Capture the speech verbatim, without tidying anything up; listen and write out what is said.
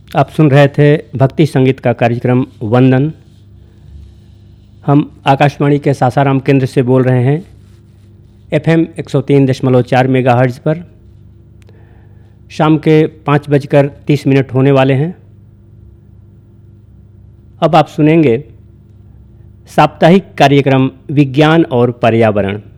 आप सुन रहे थे भक्ति संगीत का कार्यक्रम वंदन। हम आकाशवाणी के सासाराम केंद्र से बोल रहे हैं एफएम एक सौ तीन दशमलव चार मेगाहर्ट्ज़ पर। शाम के पाँच बजकर तीस मिनट होने वाले हैं। अब आप सुनेंगे साप्ताहिक कार्यक्रम विज्ञान और पर्यावरण।